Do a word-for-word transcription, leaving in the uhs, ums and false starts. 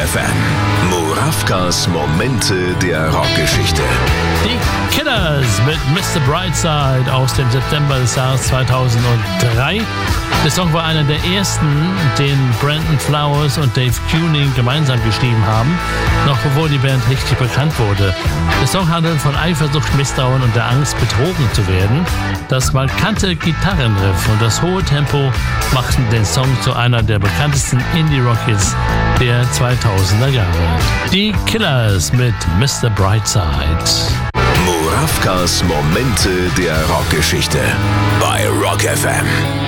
F M. Murawkas Momente der Rockgeschichte. Die Killers mit Mister Brightside aus dem September des Jahres zweitausenddrei. Der Song war einer der ersten, den Brandon Flowers und Dave Kuning gemeinsam geschrieben haben, noch bevor die Band richtig bekannt wurde. Der Song handelt von Eifersucht, Misstrauen und der Angst, betrogen zu werden. Das markante Gitarrenriff und das hohe Tempo machten den Song zu einer der bekanntesten Indie-Rock-Hits der zweitausender Jahre. Die Killers mit Mister Brightside. Murawkas Momente der Rockgeschichte bei Rock F M.